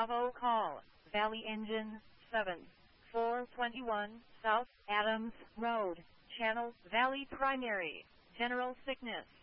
Bravo call, Valley Engine 7, 421 South Adams Road, Channel Valley Primary, General Sickness.